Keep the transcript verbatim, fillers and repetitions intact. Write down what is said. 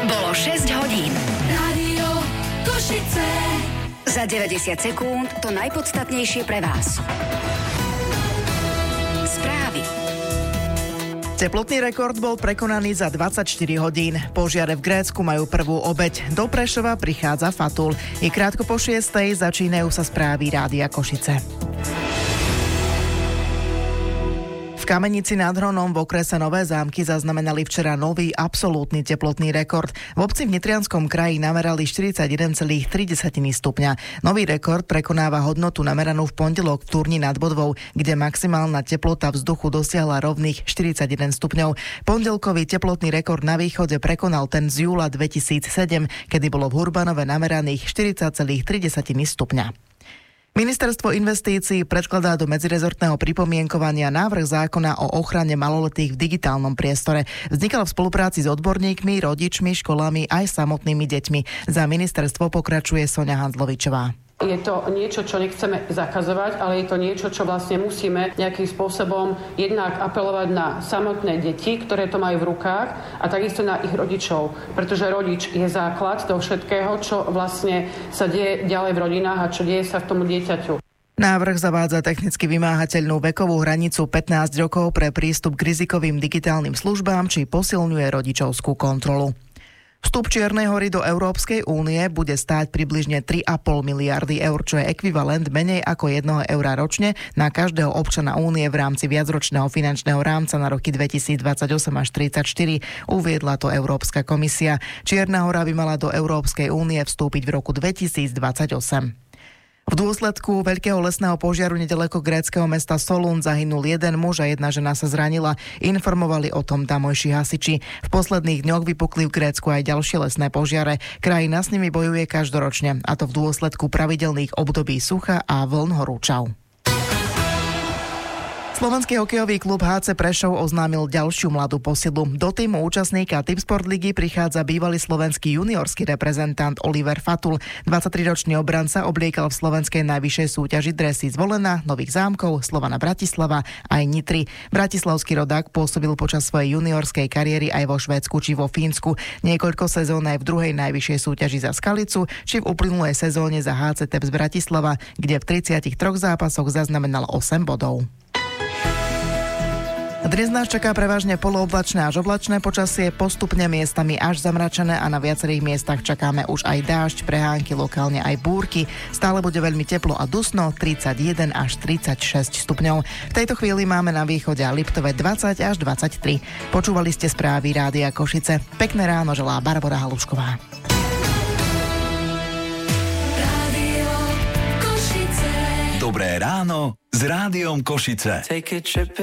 Bolo šesť hodín. Rádio Košice. Za deväťdesiat sekúnd to najpodstatnejšie pre vás. Správy. Teplotný rekord bol prekonaný za dvadsaťštyri hodín. Požiare v Grécku majú prvú obeť. Do Prešova prichádza Fatul. Je krátko po šiestej, začínajú sa správy Rádia Košice. V Kamenici nad Hronom v okrese Nové Zámky zaznamenali včera nový absolútny teplotný rekord. V obci v Nitrianskom kraji namerali štyridsaťjeden celá tri stupňa. Nový rekord prekonáva hodnotu nameranú v pondelok v Turni nad Bodvou, kde maximálna teplota vzduchu dosiahla rovných štyridsaťjeden stupňov. Pondelkový teplotný rekord na východe prekonal ten z júla dvetisícsedem, kedy bolo v Hurbanove nameraných štyridsať celá tri stupňa. Ministerstvo investícií predkladá do medzirezortného pripomienkovania návrh zákona o ochrane maloletých v digitálnom priestore. Vznikal v spolupráci s odborníkmi, rodičmi, školami aj samotnými deťmi. Za ministerstvo pokračuje Soňa Handlovičová. Je to niečo, čo nechceme zakazovať, ale je to niečo, čo vlastne musíme nejakým spôsobom jednak apelovať na samotné deti, ktoré to majú v rukách, a takisto na ich rodičov. Pretože rodič je základ toho všetkého, čo vlastne sa deje ďalej v rodinách a čo deje sa v tomu dieťaťu. Návrh zavádza technicky vymáhateľnú vekovú hranicu pätnásť rokov pre prístup k rizikovým digitálnym službám či posilňuje rodičovskú kontrolu. Vstup Čiernej Hory do Európskej únie bude stáť približne tri a pol miliardy eur, čo je ekvivalent menej ako jedného eura ročne na každého občana únie v rámci viacročného finančného rámca na roky dvetisícdvadsaťosem až tridsaťštyri, uviedla to Európska komisia. Čierna Hora by mala do Európskej únie vstúpiť v roku dvetisícdvadsaťosem. V dôsledku veľkého lesného požiaru nedaleko gréckeho mesta Solún zahynul jeden muž a jedna žena sa zranila. Informovali o tom tamojší hasiči. V posledných dňoch vypukli v Grécku aj ďalšie lesné požiare. Krajina s nimi bojuje každoročne, a to v dôsledku pravidelných období sucha a vln horúčav. Slovenský hokejový klub há cé Prešov oznámil ďalšiu mladú posilu. Do týmu účastníka Tipsport ligy prichádza bývalý slovenský juniorský reprezentant Oliver Fatul. dvadsaťtriročný obranca obliekal v slovenskej najvyššej súťaži dresy Zvolena, Nových Zámkov, Slovana Bratislava aj Nitry. Bratislavský rodák pôsobil počas svojej juniorskej kariéry aj vo Švédsku či vo Fínsku. Niekoľko sezón aj v druhej najvyššej súťaži za Skalicu či v uplynulej sezóne za há cé Teps Bratislava, kde v tridsiatich troch zápasoch zaznamenal osem bodov. Dnes nás čaká prevažne polooblačné až oblačné počasie, postupne miestami až zamračené a na viacerých miestach čakáme už aj dážď, prehánky, lokálne aj búrky. Stále bude veľmi teplo a dusno, tridsaťjeden až tridsaťšesť stupňov. V tejto chvíli máme na východe a Liptove dvadsať až dvadsaťtri. Počúvali ste správy Rádia Košice. Pekné ráno želá Barbora Halušková. Dobré ráno s Rádiom Košice.